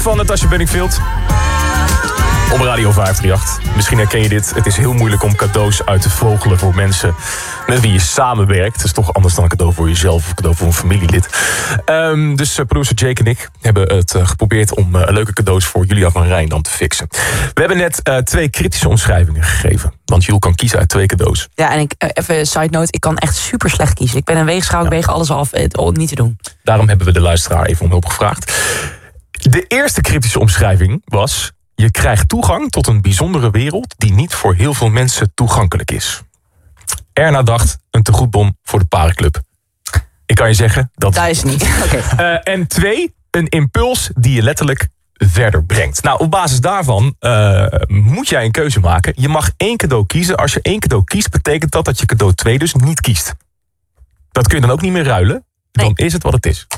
van Natasha Bedingfield. Op Radio 538. Misschien herken je dit. Het is heel moeilijk om cadeaus uit te vogelen voor mensen met wie je samenwerkt. Het is toch anders dan een cadeau voor jezelf of een cadeau voor een familielid. Dus producer Jake en ik hebben het geprobeerd om leuke cadeaus voor Julia van Rijndam te fixen. We hebben net 2 kritische omschrijvingen gegeven. Want Jules kan kiezen uit 2 cadeaus. Ja, en even side note, ik kan echt super slecht kiezen. Ik ben een weegschaal, ik weeg alles af. Niet te doen. Daarom hebben we de luisteraar even om hulp gevraagd. De eerste kritische omschrijving was: je krijgt toegang tot een bijzondere wereld die niet voor heel veel mensen toegankelijk is. Erna dacht, een tegoedbon voor de parenclub. Ik kan je zeggen dat... Dat is niet. Okay. En 2, een impuls die je letterlijk verder brengt. Nou, op basis daarvan moet jij een keuze maken. Je mag 1 cadeau kiezen. Als je 1 cadeau kiest, betekent dat je cadeau 2 dus niet kiest. Dat kun je dan ook niet meer ruilen. Dan is het wat het is.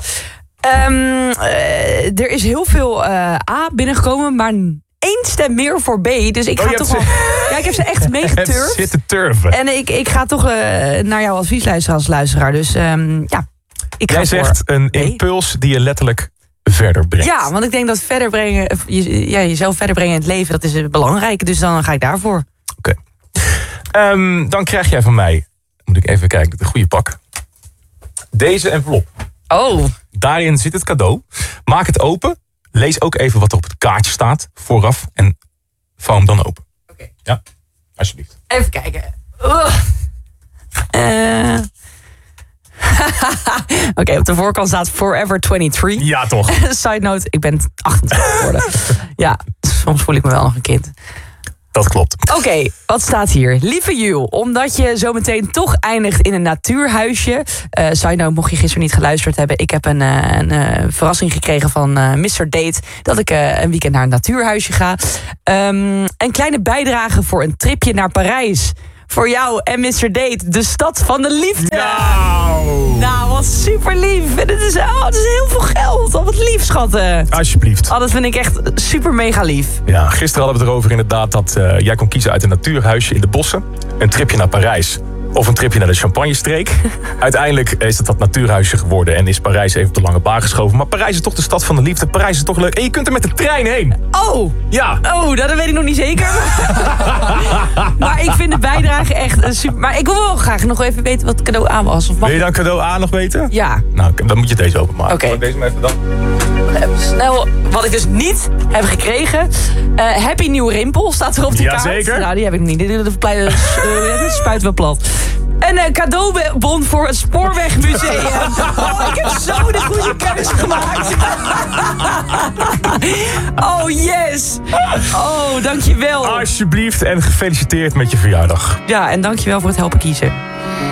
Er is heel veel A binnengekomen, maar 1 stem meer voor B. Dus ik ga toch wel... Ja, ik heb ze echt meegeturfd. Zit te turven. En ik ga toch naar jouw advies luisteren als luisteraar. Dus ja, ik ga Jij zegt een impuls die je letterlijk verder brengt. Ja, want ik denk dat verder brengen, jezelf verder brengen in het leven, dat is belangrijk. Dus dan ga ik daarvoor. Oké. Dan krijg jij van mij, moet ik even kijken, de goede pak. Deze envelop. Oh. Daarin zit het cadeau. Maak het open. Lees ook even wat er op het kaartje staat vooraf. En vouw hem dan open. Oké. Ja, alsjeblieft. Even kijken. Oké, op de voorkant staat Forever 23. Ja, toch. Side note, ik ben 28 geworden. Ja, soms voel ik me wel nog een kind. Dat klopt. Oké, wat staat hier? Lieve Jules, omdat je zometeen toch eindigt in een natuurhuisje. Side note, mocht je gisteren niet geluisterd hebben. Ik heb een verrassing gekregen van Mr. Date. Dat ik een weekend naar een natuurhuisje ga. Een kleine bijdrage voor een tripje naar Parijs. Voor jou en Mr. Date, de stad van de liefde. Nou, wat super lief. En het is heel veel geld. Wat lief, schatten. Alsjeblieft. Dat vind ik echt super mega lief. Ja, gisteren hadden we het erover inderdaad dat jij kon kiezen uit een natuurhuisje in de bossen. Een tripje naar Parijs. Of een tripje naar de Champagne-streek. Uiteindelijk is het dat natuurhuisje geworden en is Parijs even op de lange baan geschoven. Maar Parijs is toch de stad van de liefde. Parijs is toch leuk. En je kunt er met de trein heen. Oh! Ja. Oh, dat weet ik nog niet zeker. Maar ik vind de bijdrage echt super. Maar ik wil wel graag nog even weten wat het cadeau A was. Of Wil je dan cadeau A nog weten? Ja. Nou, dan moet je deze openmaken. Oké. Deze maar even dan. Even snel. Wat ik dus niet heb gekregen. Happy Nieuw Rimpel staat er op de kaart. Jazeker. Nou, die heb ik nog niet. Dit spuit wel plat. En een cadeaubon voor het Spoorwegmuseum. Oh, ik heb zo de goede keuze gemaakt. Oh, yes. Oh, dankjewel. Alsjeblieft en gefeliciteerd met je verjaardag. Ja, en dankjewel voor het helpen kiezen.